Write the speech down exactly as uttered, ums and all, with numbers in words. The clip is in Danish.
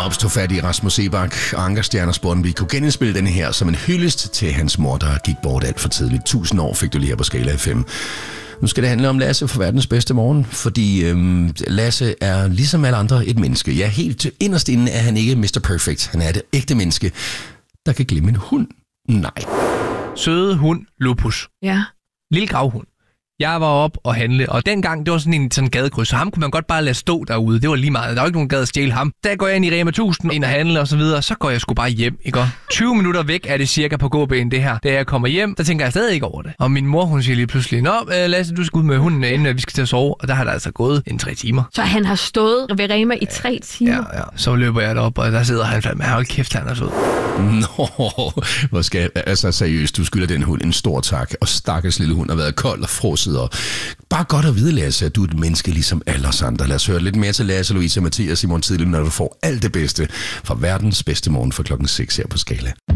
Bobs tog fat i Rasmus Seebach, Ankerstjerner spurgte, om vi kunne genindspille denne her som en hyldest til hans mor, der gik bort alt for tidligt. Tusind år fik du lige her på Skala F M. Nu skal det handle om Lasse for verdens bedste morgen, fordi øhm, Lasse er ligesom alle andre et menneske. Ja, helt inderst inde er han ikke mister Perfect. Han er det ægte menneske, der kan glemme en hund. Nej. Søde hund Lupus. Ja. Lille gravhund. Jeg var op og handle, og dengang, det var sådan en sådan gadekryds, så ham kunne man godt bare lade stå derude. Det var lige meget. Der var ikke nogen, der gad at stjæle ham. Der går jeg ind i Rema tusind, ind og handle og så videre, så går jeg sgu bare hjem, ikke? tyve minutter væk er det cirka på gåben det her. Da jeg kommer hjem, der tænker jeg stadig ikke over det. Og min mor, hun siger lige pludselig, nå, Lasse, du skal ud med hunden, inden vi skal til at sove. Og der har der altså gået en tre timer. Så han har stået ved Rema i tre timer? Ja, ja. Så løber jeg derop, og der sidder han fandme. Hold kæft, han er sød. Nå, hvor skal altså seriøst, du skylder den hund en stor tak. Og stakkels lille hund har været kold og frosset. Og bare godt at vide, Lasse, at du er et menneske ligesom alle os andre. Lad os høre lidt mere til Lasse, Louise og Mathias i morgen tidlig, når du får alt det bedste fra verdens bedste morgen fra klokken seks her på Skala.